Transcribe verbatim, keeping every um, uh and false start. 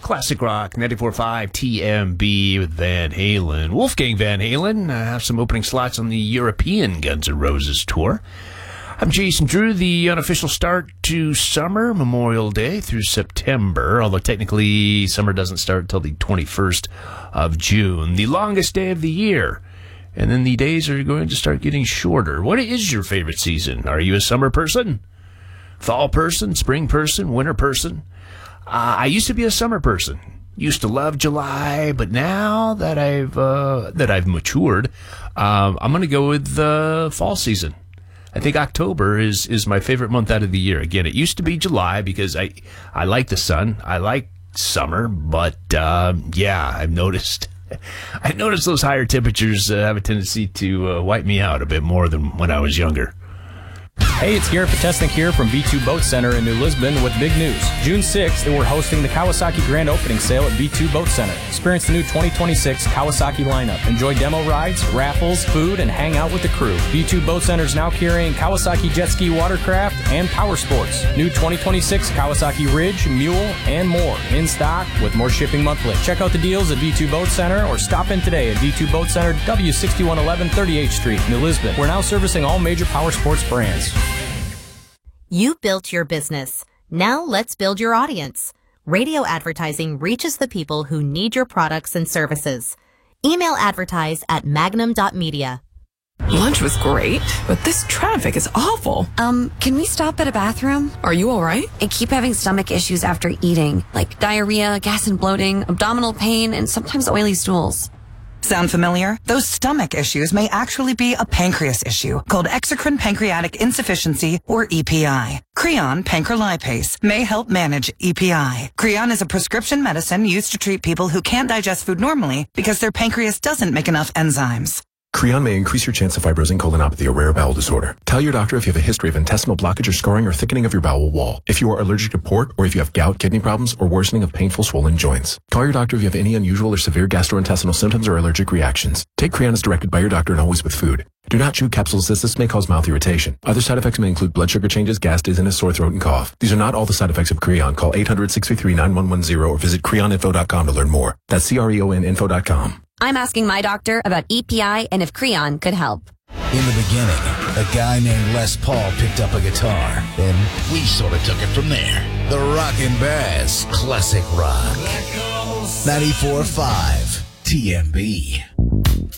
Classic Rock, ninety-four point five T M B with Van Halen. Wolfgang Van Halen uh, have some opening slots on the European Guns N' Roses tour. I'm Jason Drew. The unofficial start to summer, Memorial Day through September, although technically summer doesn't start until the twenty-first of June, the longest day of the year. And then the days are going to start getting shorter. What is your favorite season? Are you a summer person? Fall person? Spring person? Winter person? Uh, I used to be a summer person. Used to love July, but now that I've uh, that I've matured, um, I'm going to go with the fall season. I think October is, is my favorite month out of the year. Again, it used to be July because I I like the sun, I like summer, but uh, yeah, I've noticed I noticed those higher temperatures uh, have a tendency to uh, wipe me out a bit more than when I was younger. Hey, it's Garrett Potesnik here from V two Boat Center in New Lisbon with big news. June sixth, we're hosting the Kawasaki Grand Opening Sale at V two Boat Center. Experience the new twenty twenty-six Kawasaki lineup. Enjoy demo rides, raffles, food, and hang out with the crew. V two Boat Center is now carrying Kawasaki Jet Ski Watercraft and Power Sports. New twenty twenty-six Kawasaki Ridge, Mule, and more in stock with more shipping monthly. Check out the deals at V two Boat Center or stop in today at V two Boat Center, W sixty-one eleven thirty-eighth Street, New Lisbon. We're now servicing all major power sports brands. You built your business. Now let's build your audience. Radio advertising reaches the people who need your products and services. Email advertise at magnum dot media. Lunch was great, but this traffic is awful. Um, can we stop at a bathroom? Are you all right? I keep having stomach issues after eating, like diarrhea, gas and bloating, abdominal pain, and sometimes oily stools. Sound familiar? Those stomach issues may actually be a pancreas issue called exocrine pancreatic insufficiency, or E P I. Creon pancrelipase may help manage E P I. Creon is a prescription medicine used to treat people who can't digest food normally because their pancreas doesn't make enough enzymes. Creon may increase your chance of fibrosing colonopathy, a rare bowel disorder. Tell your doctor if you have a history of intestinal blockage or scarring or thickening of your bowel wall. If you are allergic to pork, or if you have gout, kidney problems, or worsening of painful swollen joints. Call your doctor if you have any unusual or severe gastrointestinal symptoms or allergic reactions. Take Creon as directed by your doctor and always with food. Do not chew capsules as this may cause mouth irritation. Other side effects may include blood sugar changes, gas, dizziness, sore throat, and cough. These are not all the side effects of Creon. Call eight hundred, six three three, nine one one zero or visit creon info dot com to learn more. That's C R E O N info dot com. I'm asking my doctor about E P I and if Creon could help. In the beginning, a guy named Les Paul picked up a guitar, and we sort of took it from there. The Rockin' Bass Classic Rock. ninety-four point five T M B.